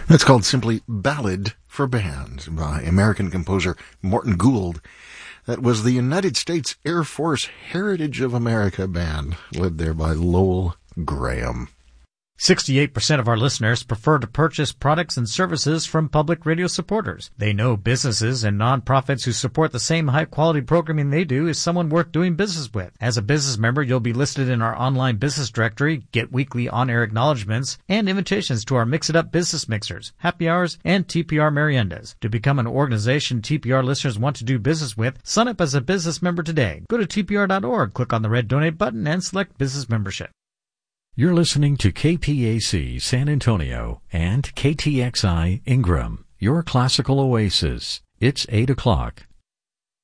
That's called simply Ballad for Bands by American composer Morton Gould. That was the United States Air Force Heritage of America band, led there by Lowell Graham. 68% of our listeners prefer to purchase products and services from public radio supporters. They know businesses and nonprofits who support the same high-quality programming they do is someone worth doing business with. As a business member, you'll be listed in our online business directory, get weekly on-air acknowledgments, and invitations to our Mix It Up business mixers, happy hours, and TPR meriendas. To become an organization TPR listeners want to do business with, sign up as a business member today. Go to tpr.org, click on the red donate button, and select business membership. You're listening to KPAC San Antonio and KTXI Ingram, your classical oasis. It's 8 o'clock.